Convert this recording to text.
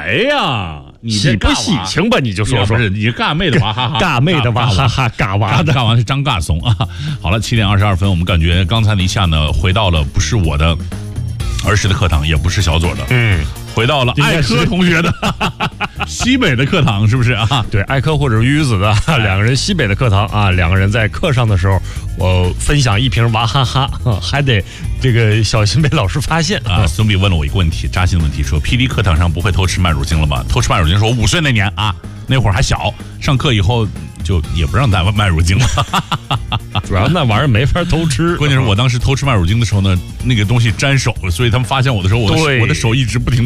来呀？你喜不喜庆吧？你就说说。 不是你尬妹的娃哈哈， 尬妹的娃哈哈，尬娃的尬娃是张尬怂啊。好了，7:22，我们感觉刚才的一下呢，回到了不是我的儿时的课堂，也不是小左的，回到了艾科同学的西北的课堂，是不是啊？ 对，艾科或者于子的两个人西北的课堂啊，两个人在课上的时候，我分享一瓶娃哈哈，还得这个小心被老师发现啊。 孙比问了我一个问题，扎心的问题，说 PD 课堂上不会偷吃麦乳精了吧？偷吃麦乳精，说我5岁那年啊，那会儿还小，上课以后就也不让带麦乳精了。 主要那玩意儿没法偷吃， 关键是我当时偷吃麦乳精的时候呢，那个东西沾手，所以他们发现我的时候，我的手一直不停